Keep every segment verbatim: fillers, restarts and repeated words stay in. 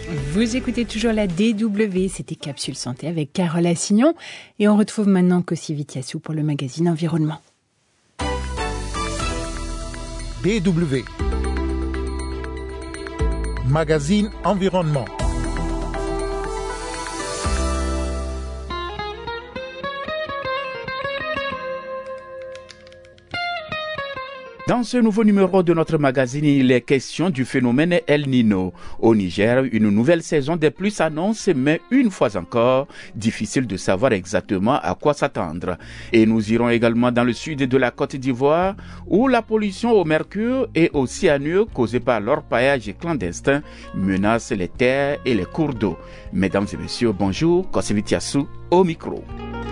Vous écoutez toujours la D W, c'était Capsule Santé avec Carole Assignon. Et on retrouve maintenant Kossi Vitiassou pour le magazine Environnement. D W, magazine Environnement. Dans ce nouveau numéro de notre magazine, il est question du phénomène El Niño. Au Niger, une nouvelle saison des pluies s'annonce, mais une fois encore, difficile de savoir exactement à quoi s'attendre. Et nous irons également dans le sud de la Côte d'Ivoire, où la pollution au mercure et au cyanure causée par l'orpaillage clandestin menace les terres et les cours d'eau. Mesdames et messieurs, bonjour, Kossi Vitiassou au micro.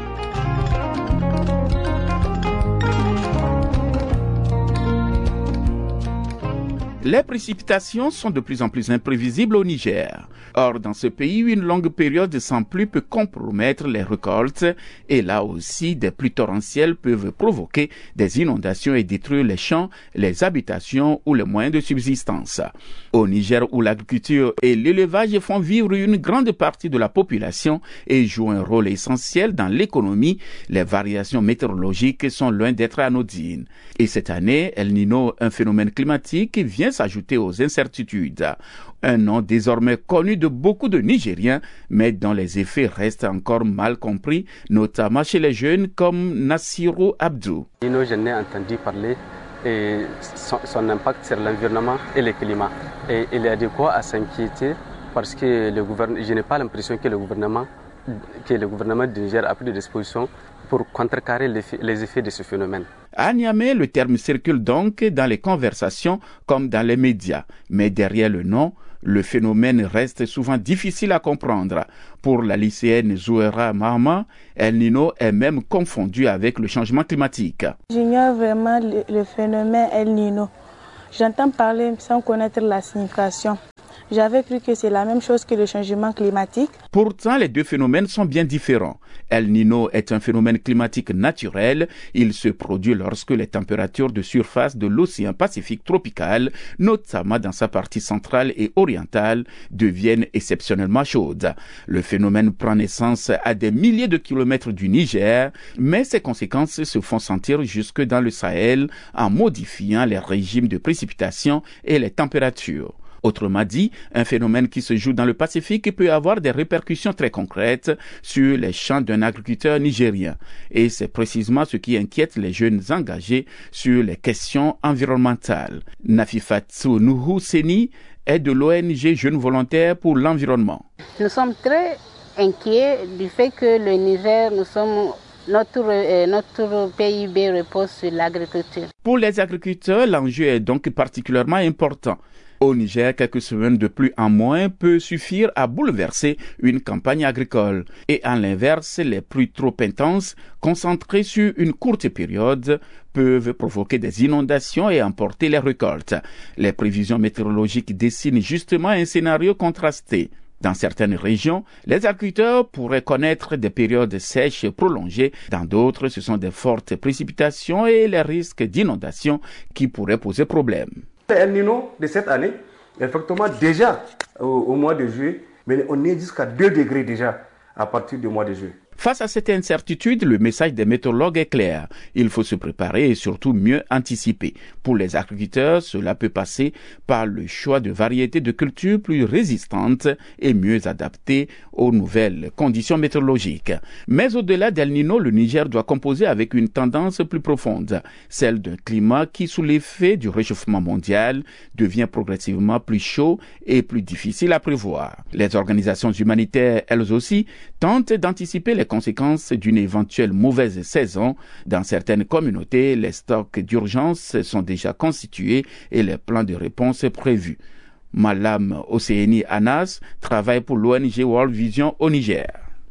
Les précipitations sont de plus en plus imprévisibles au Niger. Or, dans ce pays, une longue période sans pluie peut compromettre les récoltes et là aussi, des pluies torrentielles peuvent provoquer des inondations et détruire les champs, les habitations ou les moyens de subsistance. Au Niger, où l'agriculture et l'élevage font vivre une grande partie de la population et jouent un rôle essentiel dans l'économie, les variations météorologiques sont loin d'être anodines. Et cette année, El Niño, un phénomène climatique, vient s'ajouter aux incertitudes. Un nom désormais connu de beaucoup de Nigériens, mais dont les effets restent encore mal compris, notamment chez les jeunes comme Nassirou Abdou. Niño, je n'ai entendu parler et son, son impact sur l'environnement et le climat. Et il est de quoi à s'inquiéter parce que le gouvernement, je n'ai pas l'impression que le gouvernement, que le gouvernement du Niger a pris des dispositions pour contrecarrer les effets de ce phénomène. À Niamey, le terme circule donc dans les conversations comme dans les médias. Mais derrière le nom, le phénomène reste souvent difficile à comprendre. Pour la lycéenne Zouera Mahama, El Niño est même confondu avec le changement climatique. J'ignore vraiment le, le phénomène El Niño. J'entends parler sans connaître la signification. J'avais cru que c'est la même chose que le changement climatique. Pourtant, les deux phénomènes sont bien différents. El Niño est un phénomène climatique naturel. Il se produit lorsque les températures de surface de l'océan Pacifique tropical, notamment dans sa partie centrale et orientale, deviennent exceptionnellement chaudes. Le phénomène prend naissance à des milliers de kilomètres du Niger, mais ses conséquences se font sentir jusque dans le Sahel en modifiant les régimes de précipitation et les températures. Autrement dit, un phénomène qui se joue dans le Pacifique peut avoir des répercussions très concrètes sur les champs d'un agriculteur nigérien. Et c'est précisément ce qui inquiète les jeunes engagés sur les questions environnementales. Nafifatou Nuhu Seni est de l'O N G Jeunes Volontaires pour l'Environnement. Nous sommes très inquiets du fait que le Niger, nous sommes... Notre, euh, notre P I B repose sur l'agriculture. Pour les agriculteurs, l'enjeu est donc particulièrement important. Au Niger, quelques semaines de pluie en moins peut suffire à bouleverser une campagne agricole. Et à l'inverse, les pluies trop intenses, concentrées sur une courte période, peuvent provoquer des inondations et emporter les récoltes. Les prévisions météorologiques dessinent justement un scénario contrasté. Dans certaines régions, les agriculteurs pourraient connaître des périodes sèches prolongées. Dans d'autres, ce sont des fortes précipitations et les risques d'inondation qui pourraient poser problème. El Niño de cette année, effectivement, déjà au, au mois de juillet, mais on est jusqu'à deux degrés déjà à partir du mois de juillet. Face à cette incertitude, le message des météorologues est clair. Il faut se préparer et surtout mieux anticiper. Pour les agriculteurs, cela peut passer par le choix de variétés de cultures plus résistantes et mieux adaptées aux nouvelles conditions météorologiques. Mais au-delà d'El Niño, le Niger doit composer avec une tendance plus profonde, celle d'un climat qui, sous l'effet du réchauffement mondial, devient progressivement plus chaud et plus difficile à prévoir. Les organisations humanitaires, elles aussi, tentent d'anticiper les conséquences d'une éventuelle mauvaise saison. Dans certaines communautés, les stocks d'urgence sont déjà constitués et les plans de réponse prévus. Malam Océanie Anas travaille pour l'O N G World Vision au Niger.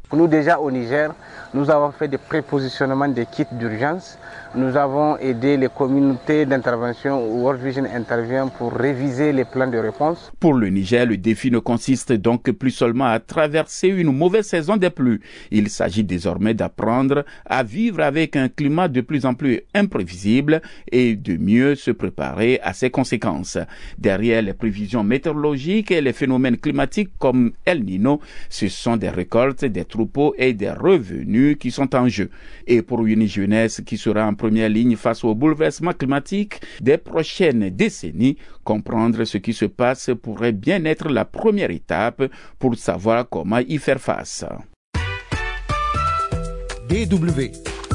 Nous déjà au Niger, nous avons fait des prépositionnements des kits d'urgence. Nous avons aidé les communautés d'intervention où World Vision intervient pour réviser les plans de réponse. Pour le Niger, le défi ne consiste donc plus seulement à traverser une mauvaise saison des pluies. Il s'agit désormais d'apprendre à vivre avec un climat de plus en plus imprévisible et de mieux se préparer à ses conséquences. Derrière les prévisions météorologiques et les phénomènes climatiques comme El Niño, ce sont des récoltes, des troupeaux et des revenus qui sont en jeu. Et pour une jeunesse qui sera en première ligne face au bouleversement climatique des prochaines décennies, comprendre ce qui se passe pourrait bien être la première étape pour savoir comment y faire face. D W.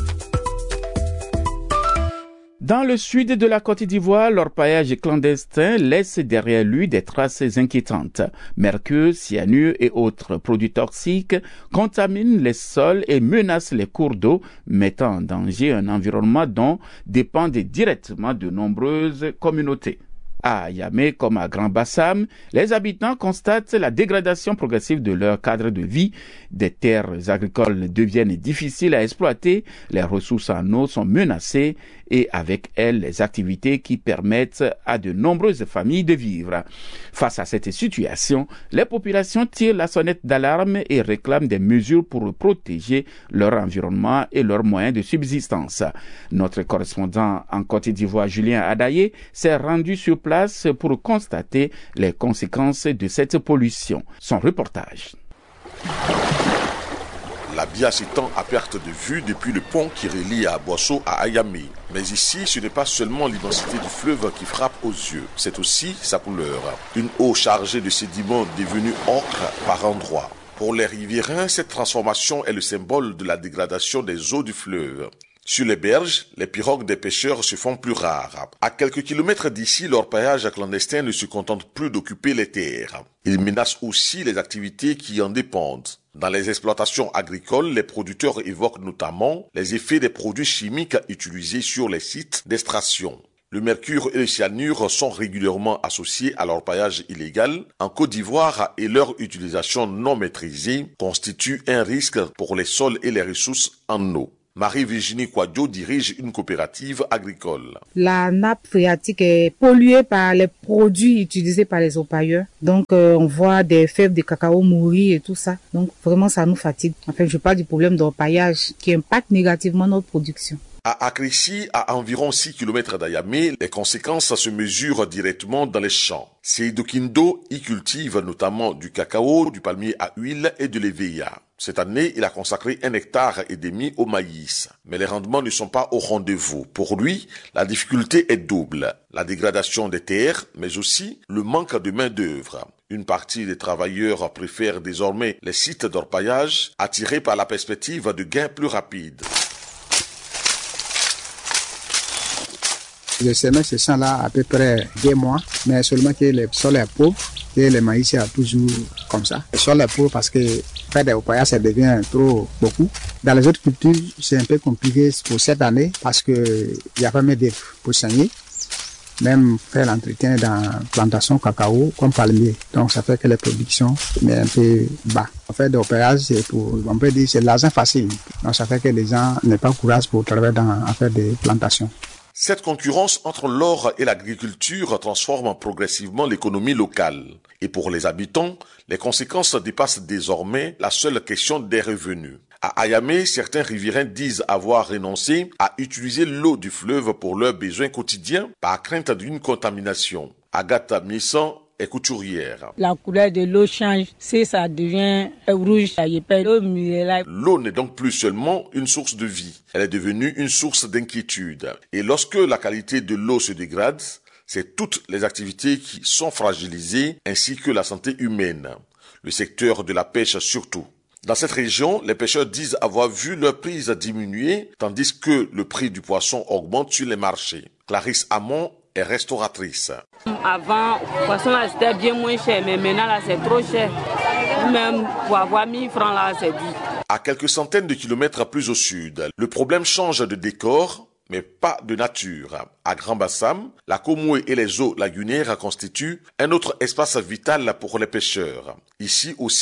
Dans le sud de la Côte d'Ivoire, l'orpaillage clandestin laisse derrière lui des traces inquiétantes. Mercure, cyanure et autres produits toxiques contaminent les sols et menacent les cours d'eau, mettant en danger un environnement dont dépendent directement de nombreuses communautés. À Yamé comme à Grand Bassam, les habitants constatent la dégradation progressive de leur cadre de vie. Des terres agricoles deviennent difficiles à exploiter, les ressources en eau sont menacées et avec elles les activités qui permettent à de nombreuses familles de vivre. Face à cette situation, les populations tirent la sonnette d'alarme et réclament des mesures pour protéger leur environnement et leurs moyens de subsistance. Notre correspondant en Côte d'Ivoire, Julien Adaye, s'est rendu sur place pour constater les conséquences de cette pollution. Son reportage. La Bia s'étend à perte de vue depuis le pont qui relie à Boisseau à Ayamé. Mais ici, ce n'est pas seulement l'immensité du fleuve qui frappe aux yeux, c'est aussi sa couleur. Une eau chargée de sédiments devenue ocre par endroits. Pour les riverains, cette transformation est le symbole de la dégradation des eaux du fleuve. Sur les berges, les pirogues des pêcheurs se font plus rares. À quelques kilomètres d'ici, l'orpaillage clandestin ne se contente plus d'occuper les terres. Il menace aussi les activités qui en dépendent. Dans les exploitations agricoles, les producteurs évoquent notamment les effets des produits chimiques utilisés sur les sites d'extraction. Le mercure et le cyanure sont régulièrement associés à l'orpaillage illégal en Côte d'Ivoire et leur utilisation non maîtrisée constitue un risque pour les sols et les ressources en eau. Marie-Virginie Kouadio dirige une coopérative agricole. La nappe phréatique est polluée par les produits utilisés par les orpailleurs. Donc, euh, on voit des fèves de cacao mourir et tout ça. Donc, vraiment, ça nous fatigue. En fait, je parle du problème d'orpaillage qui impacte négativement notre production. À Akrissi, à environ six kilomètres d'Ayamé, les conséquences se mesurent directement dans les champs. Seydou Kindo y cultive notamment du cacao, du palmier à huile et de l'Eveya. Cette année, il a consacré un hectare et demi au maïs. Mais les rendements ne sont pas au rendez-vous. Pour lui, la difficulté est double. La dégradation des terres, mais aussi le manque de main-d'œuvre. Une partie des travailleurs préfèrent désormais les sites d'orpaillage, attirés par la perspective de gains plus rapides. Je semais ce champ-là à peu près deux mois, mais seulement que le sol est pauvre et le maïs est toujours comme ça. Le sol est pauvre parce que faire des orpaillages, ça devient trop beaucoup. Dans les autres cultures, c'est un peu compliqué pour cette année parce qu'il n'y a pas même d'œufs pour saigner. Même faire l'entretien dans la plantation cacao comme palmier. Donc ça fait que les productions sont un peu bas. En fait, l'orpaillage, c'est pour, on peut dire, c'est l'argent facile. Donc ça fait que les gens n'ont pas courage pour travailler dans, à faire des plantations. Cette concurrence entre l'or et l'agriculture transforme progressivement l'économie locale. Et pour les habitants, les conséquences dépassent désormais la seule question des revenus. À Ayamé, certains riverains disent avoir renoncé à utiliser l'eau du fleuve pour leurs besoins quotidiens par crainte d'une contamination. Agatha Miessan est couturière. La couleur de l'eau change, si ça devient rouge, l'eau n'est donc plus seulement une source de vie, elle est devenue une source d'inquiétude. Et lorsque la qualité de l'eau se dégrade, c'est toutes les activités qui sont fragilisées ainsi que la santé humaine. Le secteur de la pêche surtout. Dans cette région, les pêcheurs disent avoir vu leur prise diminuer tandis que le prix du poisson augmente sur les marchés. Clarisse Hamon est restauratrice. Avant, le poisson là c'était bien moins cher, mais maintenant là c'est trop cher. Même pour avoir mille francs là, c'est dur. À quelques centaines de kilomètres plus au sud, le problème change de décor, mais pas de nature. À Grand Bassam, la Komoué et les eaux lagunaires constituent un autre espace vital pour les pêcheurs. Ici aussi,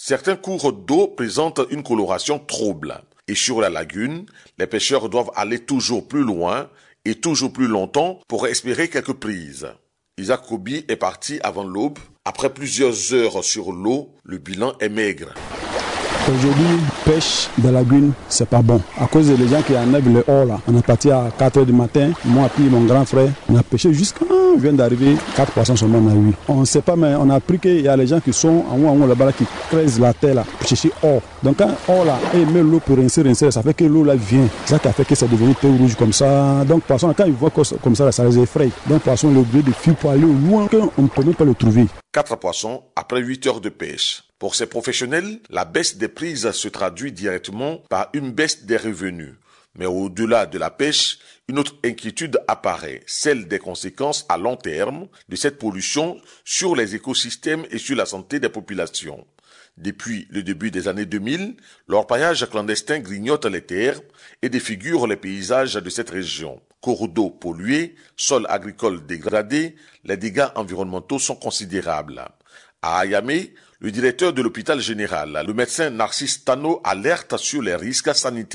Certains cours d'eau présentent une coloration trouble. Et sur la lagune, les pêcheurs doivent aller toujours plus loin et toujours plus longtemps pour espérer quelques prises. Isaac Kobi est parti avant l'aube. Après plusieurs heures sur l'eau, le bilan est maigre. Aujourd'hui, pêche de la lagune, c'est pas bon. À cause des gens qui enlèvent le hors là. On est parti à quatre heures du matin. Moi puis mon grand frère, on a pêché jusqu'à... On vient d'arriver, quatre poissons seulement on a eu. On ne sait pas, mais on a appris qu'il y a les gens qui sont en haut, en haut là-bas, là, qui creusent la terre là, pour chercher or. Donc quand or là, et met l'eau pour rincer, rincer, ça fait que l'eau là vient. C'est ça qui a fait que ça devient tout rouge comme ça. Donc poisson, quand ils voient comme ça, là, ça les effraie. Donc poisson, le obligé de fuir pour aller loin, qu'on ne peut même pas le trouver. Quatre poissons après huit heures de pêche. Pour ces professionnels, la baisse des prises se traduit directement par une baisse des revenus. Mais au-delà de la pêche, une autre inquiétude apparaît, celle des conséquences à long terme de cette pollution sur les écosystèmes et sur la santé des populations. Depuis le début des années deux mille, l'orpaillage clandestin grignote les terres et défigure les paysages de cette région. Cours d'eau pollués, sols agricoles dégradés, les dégâts environnementaux sont considérables. À Ayamé, le directeur de l'hôpital général, le médecin Narcisse Tano, alerte sur les risques sanitaires.